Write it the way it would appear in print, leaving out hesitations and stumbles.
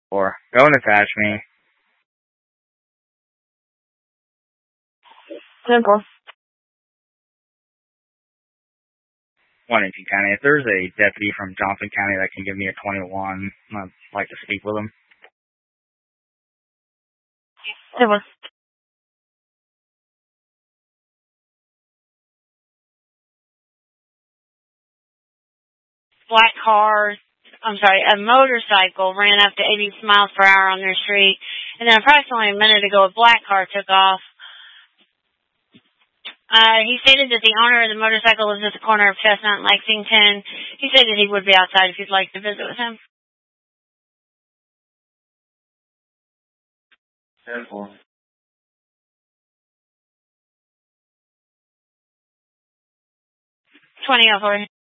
Or go and attach me. Simple. 118 County. If there's a deputy from Johnson County that can give me a 21, I'd like to speak with him. Simple. Black car, a motorcycle ran up to 80 miles per hour on their street, and then approximately a minute ago, a black car took off. He stated that the owner of the motorcycle lives at the corner of Chestnut and Lexington. He said that he would be outside if you'd like to visit with him. 10-4. 20 over.